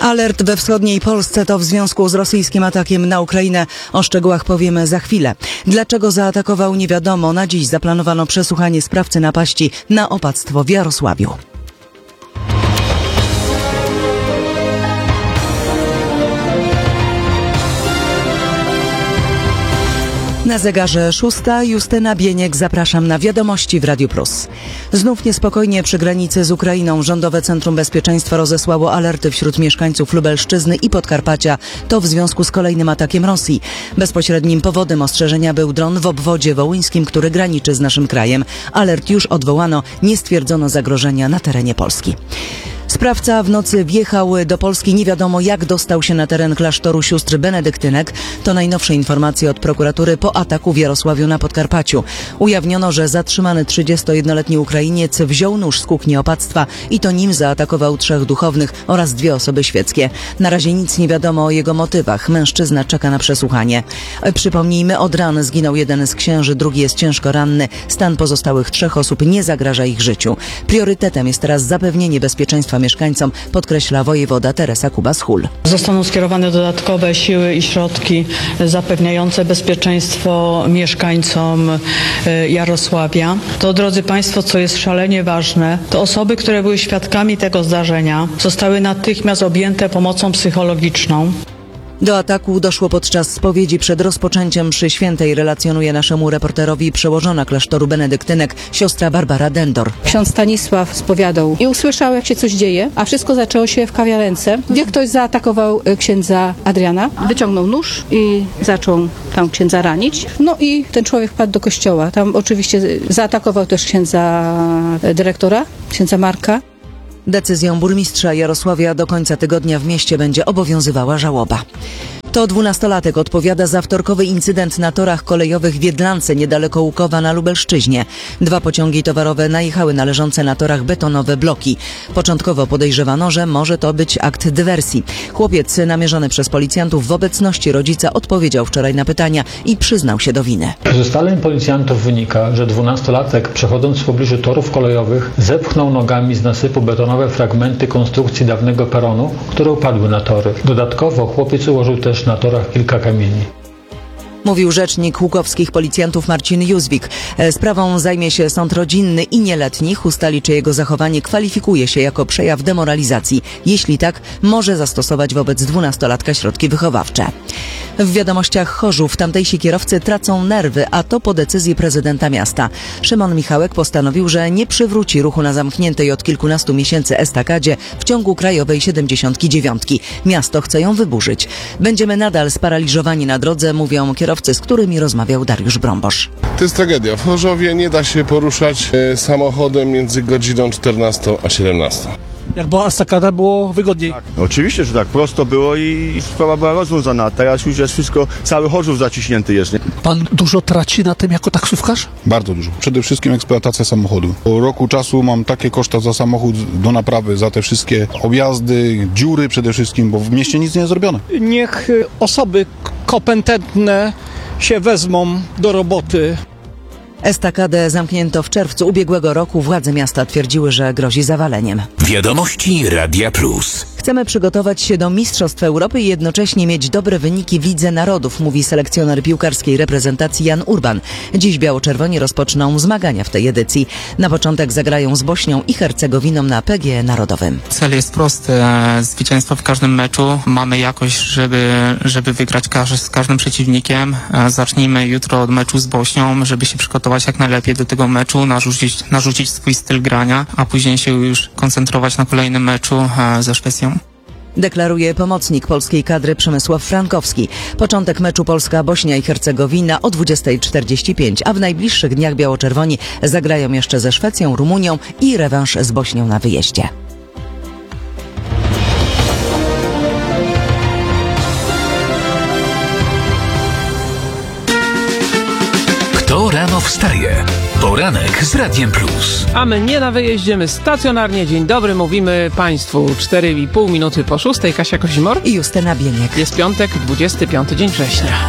Alert we wschodniej Polsce to w związku z rosyjskim atakiem na Ukrainę. O szczegółach powiemy za chwilę. Dlaczego zaatakował, nie wiadomo. Na dziś zaplanowano przesłuchanie sprawcy napaści na opactwo w Jarosławiu. Na zegarze 6. Justyna Bieniek, zapraszam na wiadomości w Radiu Plus. Znów niespokojnie przy granicy z Ukrainą. Rządowe Centrum Bezpieczeństwa rozesłało alerty wśród mieszkańców Lubelszczyzny i Podkarpacia. To w związku z kolejnym atakiem Rosji. Bezpośrednim powodem ostrzeżenia był dron w obwodzie wołyńskim, który graniczy z naszym krajem. Alert już odwołano, nie stwierdzono zagrożenia na terenie Polski. Sprawca w nocy wjechał do Polski. Nie wiadomo, jak dostał się na teren klasztoru sióstr benedyktynek. To najnowsze informacje od prokuratury po ataku w Jarosławiu na Podkarpaciu. Ujawniono, że zatrzymany 31-letni Ukrainiec wziął nóż z kuchni opactwa i to nim zaatakował 3 duchownych oraz 2 osoby świeckie. Na razie nic nie wiadomo o jego motywach. Mężczyzna czeka na przesłuchanie. Przypomnijmy, od ran zginął jeden z księży, drugi jest ciężko ranny. Stan pozostałych 3 osób nie zagraża ich życiu. Priorytetem jest teraz zapewnienie bezpieczeństwa mieszkańcom, podkreśla wojewoda Teresa Kubas-Hul. Zostaną skierowane dodatkowe siły i środki zapewniające bezpieczeństwo mieszkańcom Jarosławia. To, drodzy Państwo, co jest szalenie ważne, to osoby, które były świadkami tego zdarzenia, zostały natychmiast objęte pomocą psychologiczną. Do ataku doszło podczas spowiedzi przed rozpoczęciem mszy świętej, relacjonuje naszemu reporterowi przełożona klasztoru benedyktynek, siostra Barbara Dendor. Ksiądz Stanisław spowiadał i usłyszał, jak się coś dzieje, a wszystko zaczęło się w kawiarence, gdzie ktoś zaatakował księdza Adriana. Wyciągnął nóż i zaczął tam księdza ranić. No i ten człowiek wpadł do kościoła. Tam oczywiście zaatakował też księdza dyrektora, księdza Marka. Decyzją burmistrza Jarosławia do końca tygodnia w mieście będzie obowiązywała żałoba. To 12-latek odpowiada za wtorkowy incydent na torach kolejowych w Jedlance, niedaleko Łukowa na Lubelszczyźnie. 2 pociągi towarowe najechały na leżące na torach betonowe bloki. Początkowo podejrzewano, że może to być akt dywersji. Chłopiec namierzony przez policjantów w obecności rodzica odpowiedział wczoraj na pytania i przyznał się do winy. Z ustaleń policjantów wynika, że 12-latek, przechodząc w pobliżu torów kolejowych, zepchnął nogami z nasypu betonowe fragmenty konstrukcji dawnego peronu, które upadły na tory. Dodatkowo chłopiec ułożył też na torach kilka kamieni. Mówił rzecznik łukowskich policjantów Marcin Józwik. Sprawą zajmie się sąd rodzinny i nieletnich. Ustali, czy jego zachowanie kwalifikuje się jako przejaw demoralizacji. Jeśli tak, może zastosować wobec 12-latka środki wychowawcze. W wiadomościach Chorzów tamtejsi kierowcy tracą nerwy, a to po decyzji prezydenta miasta. Szymon Michałek postanowił, że nie przywróci ruchu na zamkniętej od kilkunastu miesięcy estakadzie w ciągu krajowej 79. Miasto chce ją wyburzyć. Będziemy nadal sparaliżowani na drodze, mówią kierowcy, z którymi rozmawiał Dariusz Brąbosz. To jest tragedia. W Chorzowie nie da się poruszać samochodem między godziną 14 a 17. Jak była estakada, było wygodniej. Tak, oczywiście, że tak. Prosto było i sprawa była rozwiązana. Teraz już jest wszystko, cały Chorzów zaciśnięty jest. Nie? Pan dużo traci na tym jako taksówkarz? Bardzo dużo. Przede wszystkim eksploatacja samochodu. Po roku czasu mam takie koszta za samochód do naprawy, za te wszystkie objazdy, dziury przede wszystkim, bo w mieście nic nie jest zrobione. Niech osoby kompetentne się wezmą do roboty. Estakadę zamknięto w czerwcu ubiegłego roku. Władze miasta twierdziły, że grozi zawaleniem. Wiadomości Radia Plus. Chcemy przygotować się do Mistrzostw Europy i jednocześnie mieć dobre wyniki w Lidze Narodów, mówi selekcjoner piłkarskiej reprezentacji Jan Urban. Dziś biało-czerwoni rozpoczną zmagania w tej edycji. Na początek zagrają z Bośnią i Hercegowiną na PGE Narodowym. Cel jest prosty. Zwycięstwo w każdym meczu. Mamy jakość, żeby wygrać z każdym przeciwnikiem. Zacznijmy jutro od meczu z Bośnią, żeby się przygotować jak najlepiej do tego meczu, narzucić swój styl grania, a później się już koncentrować na kolejnym meczu ze Szwecją. Deklaruje pomocnik polskiej kadry Przemysław Frankowski. Początek meczu Polska-Bośnia i Hercegowina o 20:45, a w najbliższych dniach biało-czerwoni zagrają jeszcze ze Szwecją, Rumunią i rewanż z Bośnią na wyjeździe. Kto rano wstaje? Poranek z Radiem Plus. A my nie na wyjeździe, my stacjonarnie. Dzień dobry, mówimy Państwu 4,5 minuty po 6. Kasia Kozimor i Justyna Bieniek. Jest piątek, 25 dzień września.